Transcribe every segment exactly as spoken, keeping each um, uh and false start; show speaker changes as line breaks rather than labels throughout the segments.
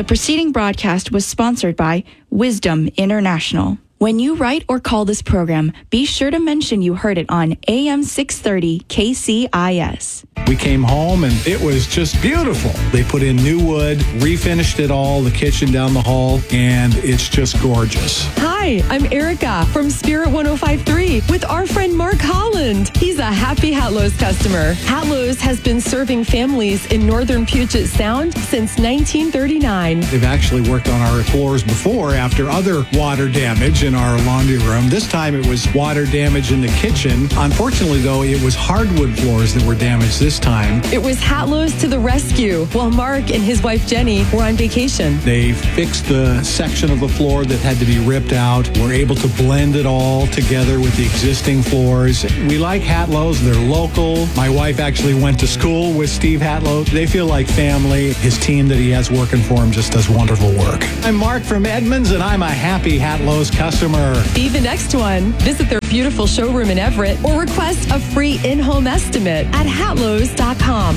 The preceding broadcast was sponsored by Wisdom International. When you write or call this program, be sure to mention you heard it on A M six thirty K C I S.
We came home and it was just beautiful. They put in new wood, refinished it all, the kitchen down the hall, and it's just gorgeous.
Hi, I'm Erica from Spirit one oh five point three with our friend Mark Holland. He's a happy Hatlo's customer. Hatlo's has been serving families in northern Puget Sound since nineteen thirty-nine.
They've actually worked on our floors before after other water damage in our laundry room. This time it was water damage in the kitchen. Unfortunately, though, it was hardwood floors that were damaged this time.
It was Hatlo's to the rescue while Mark and his wife Jenny were on vacation.
They fixed the section of the floor that had to be ripped out. We're able to blend it all together with the existing floors. We like Hatlo's. They're local. My wife actually went to school with Steve Hatlo. They feel like family. His team that he has working for him just does wonderful work. I'm Mark from Edmonds, and I'm a happy Hatlo's customer.
Be the next one. Visit their beautiful showroom in Everett or request a free in-home estimate at hatlos dot com.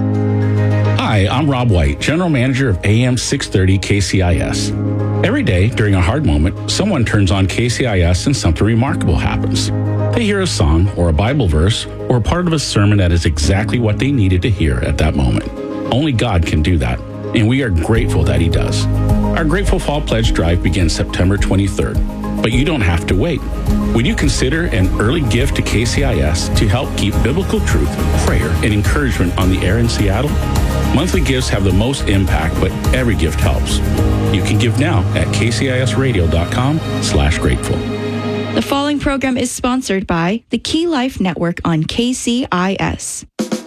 Hi, I'm Rob White, General Manager of A M six thirty K C I S. Every day during a hard moment, someone turns on K C I S and something remarkable happens. They hear a song or a Bible verse or a part of a sermon that is exactly what they needed to hear at that moment. Only God can do that, and we are grateful that He does. Our Grateful Fall Pledge Drive begins September twenty-third, but you don't have to wait. Would you consider an early gift to K C I S to help keep biblical truth, prayer, and encouragement on the air in Seattle? Monthly gifts have the most impact, but every gift helps. You can give now at k c i s radio dot com slash grateful.
The following program is sponsored by the Key Life Network on K C I S.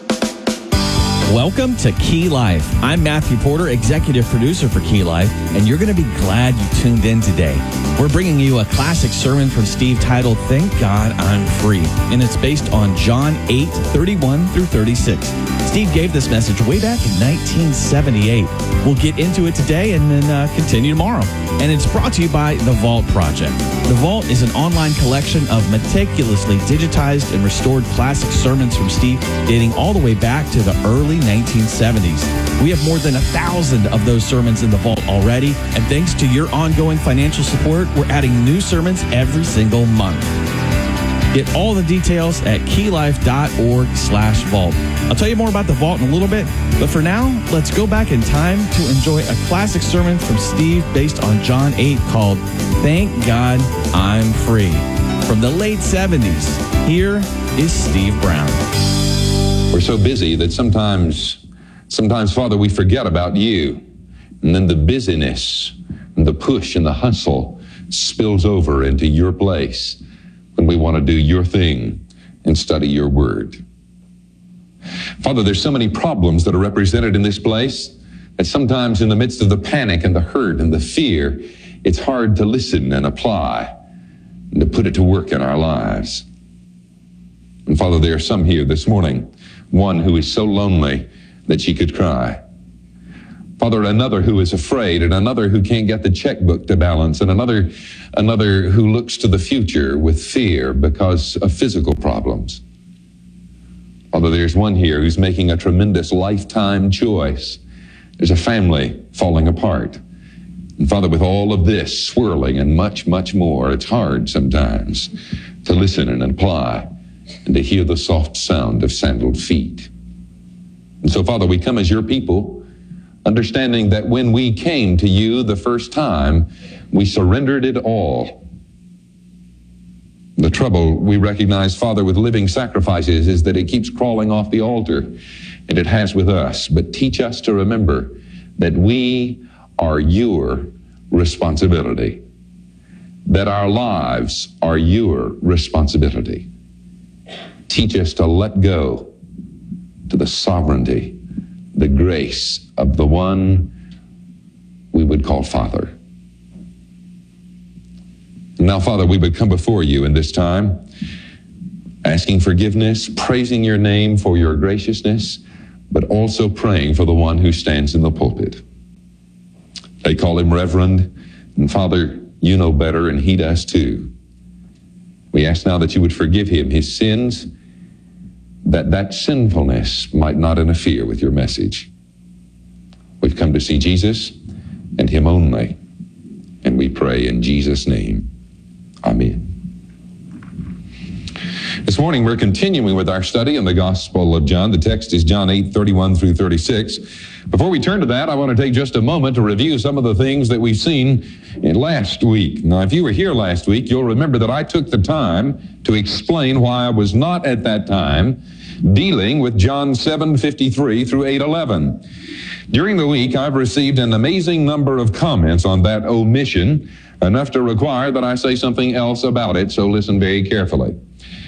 Welcome to Key Life. I'm Matthew Porter, executive producer for Key Life, and you're going to be glad you tuned in today. We're bringing you a classic sermon from Steve titled, Thank God I'm Free, and it's based on John eight, thirty-one through thirty-six. Steve gave this message way back in nineteen seventy-eight. We'll get into it today and then uh, continue tomorrow. And it's brought to you by The Vault Project. The Vault is an online collection of meticulously digitized and restored classic sermons from Steve dating all the way back to the early nineteen seventies. We have more than a thousand of those sermons in the vault already, and thanks to your ongoing financial support, we're adding new sermons every single month. Get all the details at keylife.org slash vault. I'll tell you more about the vault in a little bit, but for now, let's go back in time to enjoy a classic sermon from Steve based on John eight called Thank God I'm Free. From the late seventies, here is Steve Brown.
We're so busy that sometimes, sometimes, Father, we forget about you. And then the busyness and the push and the hustle spills over into your place when we want to do your thing and study your word. Father, there's so many problems that are represented in this place that sometimes in the midst of the panic and the hurt and the fear, it's hard to listen and apply and to put it to work in our lives. And Father, there are some here this morning, one who is so lonely that she could cry. Father, another who is afraid, and another who can't get the checkbook to balance, and another, another who looks to the future with fear because of physical problems. Father, there's one here who's making a tremendous lifetime choice. There's a family falling apart. And Father, with all of this swirling and much, much more, it's hard sometimes to listen and apply and to hear the soft sound of sandaled feet. And so, Father, we come as your people, understanding that when we came to you the first time, we surrendered it all. The trouble we recognize, Father, with living sacrifices is that it keeps crawling off the altar, and it has with us. But teach us to remember that we are your responsibility, that our lives are your responsibility. Teach us to let go to the sovereignty, the grace of the one we would call Father. Now, Father, we would come before you in this time, asking forgiveness, praising your name for your graciousness, but also praying for the one who stands in the pulpit. They call him Reverend, and Father, you know better, and he does too. We ask now that you would forgive him his sins, that that sinfulness might not interfere with your message. We've come to see Jesus, and Him only. And we pray in Jesus' name. Amen. This morning we're continuing with our study in the Gospel of John. The text is John eight, thirty-one through thirty-six. Before we turn to that, I want to take just a moment to review some of the things that we've seen in last week. Now, if you were here last week, you'll remember that I took the time to explain why I was not at that time dealing with John seven, fifty-three through eight, eleven. During the week, I've received an amazing number of comments on that omission, enough to require that I say something else about it, so listen very carefully.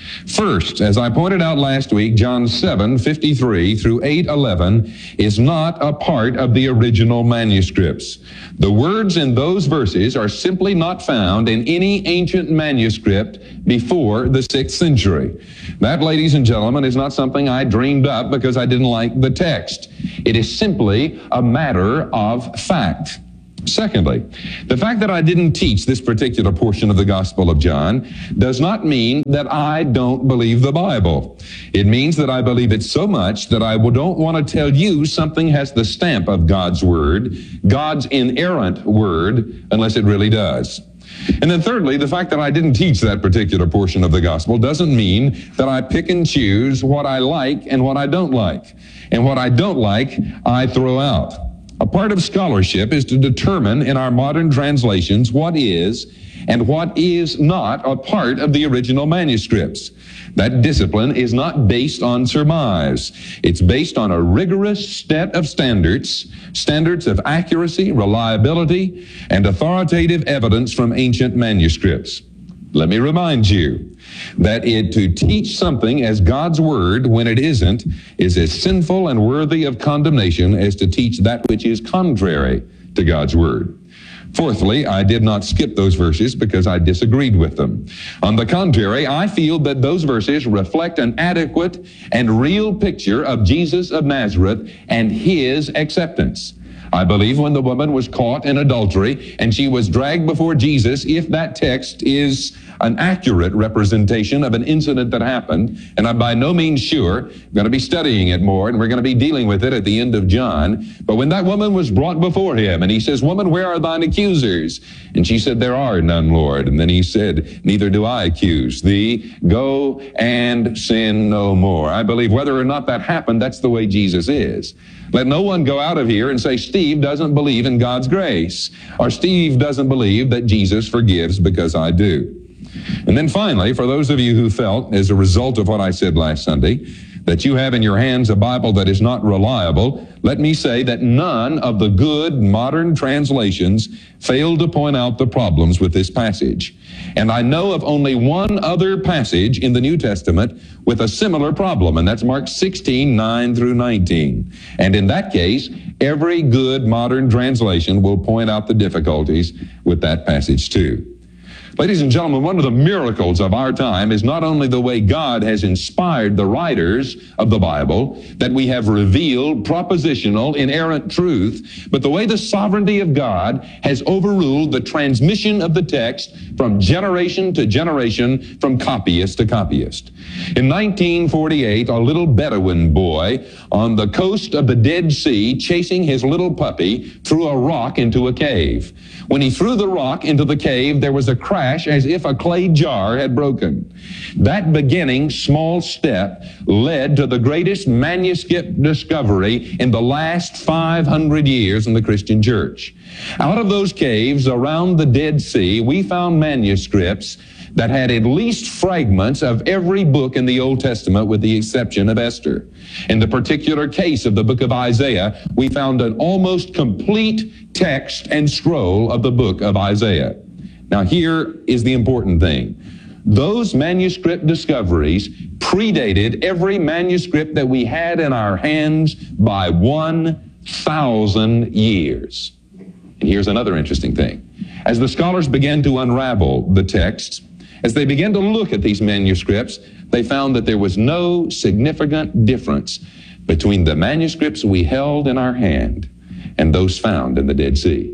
First, as I pointed out last week, John seven, fifty-three through eight, eleven is not a part of the original manuscripts. The words in those verses are simply not found in any ancient manuscript before the sixth century. That, ladies and gentlemen, is not something I dreamed up because I didn't like the text. It is simply a matter of fact. Secondly, the fact that I didn't teach this particular portion of the Gospel of John does not mean that I don't believe the Bible. It means that I believe it so much that I don't want to tell you something has the stamp of God's Word, God's inerrant Word, unless it really does. And then thirdly, the fact that I didn't teach that particular portion of the gospel doesn't mean that I pick and choose what I like and what I don't like. And what I don't like, I throw out. A part of scholarship is to determine in our modern translations what is and what is not a part of the original manuscripts. That discipline is not based on surmise. It's based on a rigorous set of standards, standards of accuracy, reliability, and authoritative evidence from ancient manuscripts. Let me remind you that it to teach something as God's Word when it isn't is as sinful and worthy of condemnation as to teach that which is contrary to God's Word. Fourthly, I did not skip those verses because I disagreed with them. On the contrary, I feel that those verses reflect an adequate and real picture of Jesus of Nazareth and His acceptance. I believe when the woman was caught in adultery and she was dragged before Jesus, if that text is an accurate representation of an incident that happened, and I'm by no means sure, I'm going to be studying it more, and we're going to be dealing with it at the end of John, but when that woman was brought before him, and he says, "Woman, where are thine accusers?" And she said, "There are none, Lord." And then he said, "Neither do I accuse thee. Go and sin no more." I believe whether or not that happened, that's the way Jesus is. Let no one go out of here and say, "Steve doesn't believe in God's grace," or "Steve doesn't believe that Jesus forgives because I do." And then finally, for those of you who felt, as a result of what I said last Sunday, that you have in your hands a Bible that is not reliable, let me say that none of the good modern translations fail to point out the problems with this passage. And I know of only one other passage in the New Testament with a similar problem, and that's Mark sixteen, nine through nineteen. And in that case, every good modern translation will point out the difficulties with that passage too. Ladies and gentlemen, one of the miracles of our time is not only the way God has inspired the writers of the Bible, that we have revealed propositional, inerrant truth, but the way the sovereignty of God has overruled the transmission of the text from generation to generation, from copyist to copyist. In nineteen forty-eight, a little Bedouin boy on the coast of the Dead Sea, chasing his little puppy, threw a rock into a cave. When he threw the rock into the cave, there was a crash as if a clay jar had broken. That beginning small step led to the greatest manuscript discovery in the last five hundred years in the Christian church. Out of those caves around the Dead Sea, we found manuscripts that had at least fragments of every book in the Old Testament with the exception of Esther. In the particular case of the book of Isaiah, we found an almost complete text and scroll of the book of Isaiah. Now here is the important thing. Those manuscript discoveries predated every manuscript that we had in our hands by one thousand years. And here's another interesting thing. As the scholars began to unravel the text, as they began to look at these manuscripts, they found that there was no significant difference between the manuscripts we held in our hand and those found in the Dead Sea.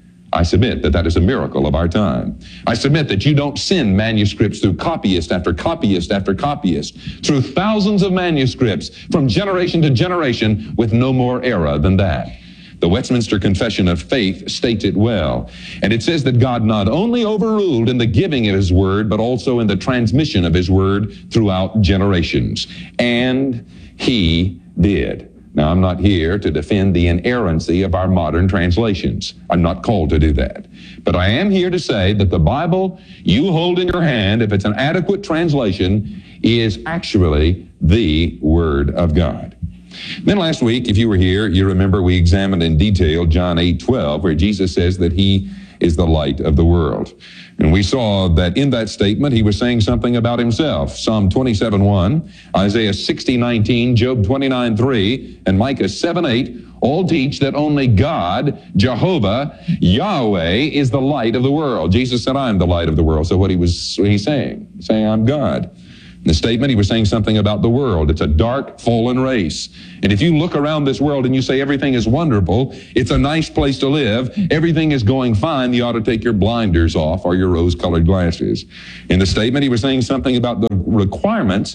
I submit that that is a miracle of our time. I submit that you don't send manuscripts through copyist after copyist after copyist, through thousands of manuscripts from generation to generation with no more error than that. The Westminster Confession of Faith states it well. And it says that God not only overruled in the giving of his word, but also in the transmission of his word throughout generations. And he did. Now, I'm not here to defend the inerrancy of our modern translations. I'm not called to do that. But I am here to say that the Bible you hold in your hand, if it's an adequate translation, is actually the Word of God. Then last week, if you were here, you remember we examined in detail John eight twelve, where Jesus says that he is the light of the world. And we saw that in that statement, he was saying something about himself. Psalm twenty-seven one, Isaiah sixty nineteen, Job twenty-nine three, and Micah seven eight all teach that only God, Jehovah, Yahweh, is the light of the world. Jesus said, I am the light of the world. So what he was what he's saying? He's saying, I'm God. In the statement, he was saying something about the world. It's a dark, fallen race. And if you look around this world and you say everything is wonderful, it's a nice place to live, everything is going fine, you ought to take your blinders off or your rose-colored glasses. In the statement, he was saying something about the requirements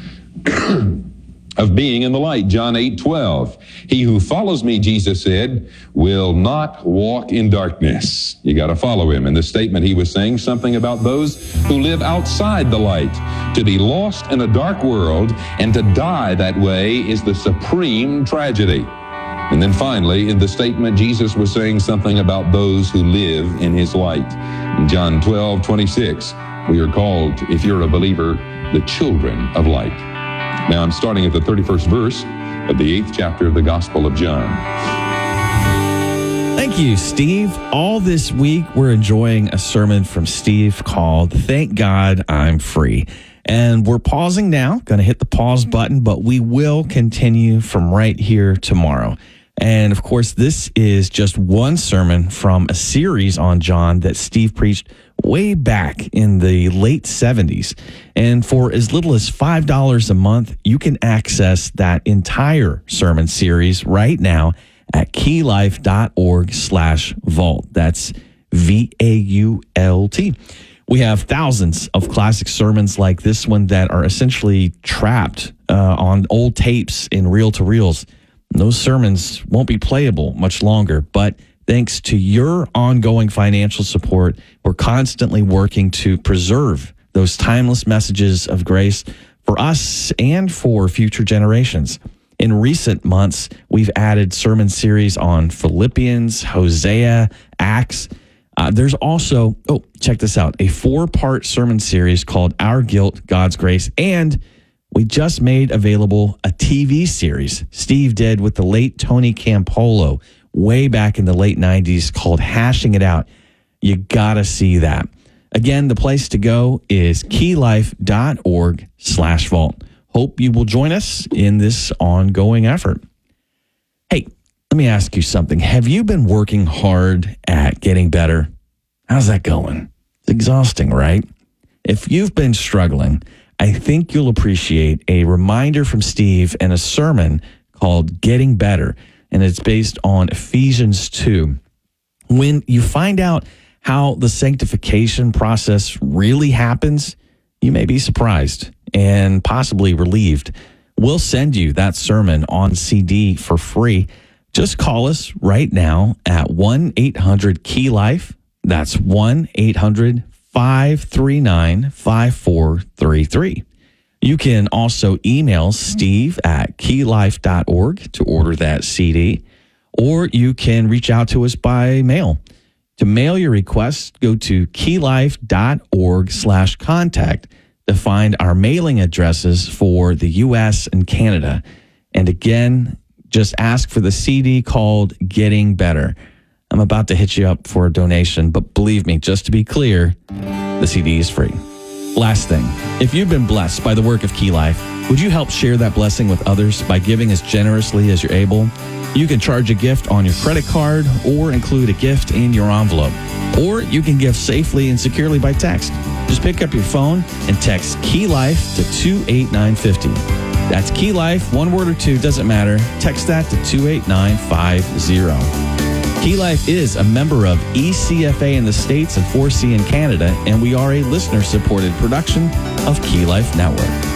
of being in the light. John eight twelve. He who follows me, Jesus said, will not walk in darkness. You got to follow him. In the statement, he was saying something about those who live outside the light. To be lost in a dark world and to die that way is the supreme tragedy. And then finally, in the statement, Jesus was saying something about those who live in his light. In John twelve twenty-six, we are called, if you're a believer, the children of light. Now I'm starting at the thirty-first verse of the eighth chapter of the Gospel of John.
Thank you, Steve. All this week, we're enjoying a sermon from Steve called Thank God I'm Free. And we're pausing now, going to hit the pause button, but we will continue from right here tomorrow. And of course, this is just one sermon from a series on John that Steve preached way back in the late seventies. And for as little as five dollars a month, you can access that entire sermon series right now at keylife.org slash vault. That's V A U L T. We have thousands of classic sermons like this one that are essentially trapped uh, on old tapes in reel-to-reels. Those sermons won't be playable much longer, but thanks to your ongoing financial support, we're constantly working to preserve those timeless messages of grace for us and for future generations. In recent months, we've added sermon series on Philippians, Hosea, Acts. Uh, there's also, oh, check this out, a four-part sermon series called Our Guilt, God's Grace, and we just made available a T V series Steve did with the late Tony Campolo way back in the late nineties called Hashing It Out. You gotta see that. Again, the place to go is keylife.org slash vault. Hope you will join us in this ongoing effort. Hey, let me ask you something. Have you been working hard at getting better? How's that going? It's exhausting, right? If you've been struggling, I think you'll appreciate a reminder from Steve and a sermon called Getting Better, and it's based on Ephesians two. When you find out how the sanctification process really happens, you may be surprised and possibly relieved. We'll send you that sermon on C D for free. Just call us right now at one eight hundred key life. That's one eight hundred five three nine five four three three. You can also email Steve at keylife dot org to order that C D, or you can reach out to us by mail. To mail your request, go to keylife.org slash contact to find our mailing addresses for the U S and Canada. And again, just ask for the C D called Getting Better. I'm about to hit you up for a donation, but believe me, just to be clear, the C D is free. Last thing, if you've been blessed by the work of Key Life, would you help share that blessing with others by giving as generously as you're able? You can charge a gift on your credit card or include a gift in your envelope. Or you can give safely and securely by text. Just pick up your phone and text Key Life to two eight nine five zero. That's Key Life, one word or two, doesn't matter. Text that to two eight nine five zero. Key Life is a member of E C F A in the States and four C in Canada, and we are a listener-supported production of Key Life Network.